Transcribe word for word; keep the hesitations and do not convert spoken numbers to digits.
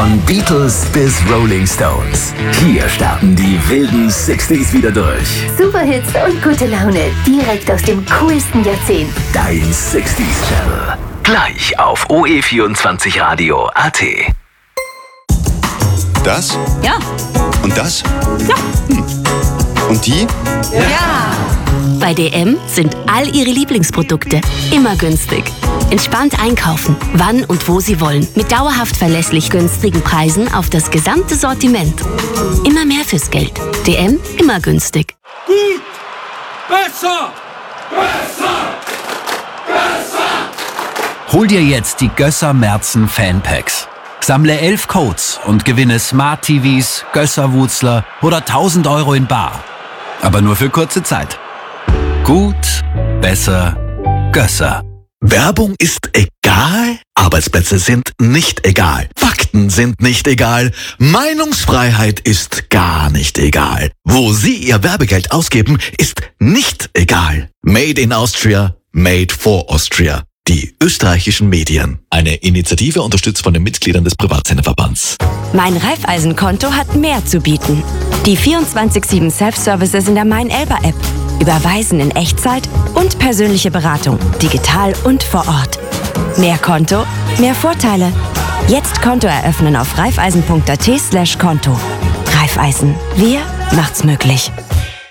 Von Beatles bis Rolling Stones. Hier starten die wilden sechziger wieder durch. Superhits und gute Laune direkt aus dem coolsten Jahrzehnt. Dein sechziger Channel. Gleich auf O E vierundzwanzig Radio Punkt A T. Das? Ja. Und das? Ja. Hm. Und die? Ja. Bei D M sind all Ihre Lieblingsprodukte immer günstig. Entspannt einkaufen, wann und wo Sie wollen. Mit dauerhaft verlässlich günstigen Preisen auf das gesamte Sortiment. Immer mehr fürs Geld. D M, immer günstig. Gut! Besser! Besser! Besser! Hol dir jetzt die Gösser Merzen Fanpacks. Sammle elf Codes und gewinne Smart T Vs, Gösser-Wutzler oder tausend Euro in bar. Aber nur für kurze Zeit. Gut, besser, Gösser. Werbung ist egal, Arbeitsplätze sind nicht egal, Fakten sind nicht egal, Meinungsfreiheit ist gar nicht egal. Wo Sie Ihr Werbegeld ausgeben, ist nicht egal. Made in Austria, made for Austria. Die österreichischen Medien. Eine Initiative unterstützt von den Mitgliedern des Privatsenderverbands. Mein Raiffeisen-Konto hat mehr zu bieten. Die vierundzwanzig sieben Self-Services in der Mein-Elba-App. Überweisen in Echtzeit und persönliche Beratung, digital und vor Ort. Mehr Konto, mehr Vorteile. Jetzt Konto eröffnen auf raiffeisen punkt a t slash Konto. Raiffeisen, wir macht's möglich.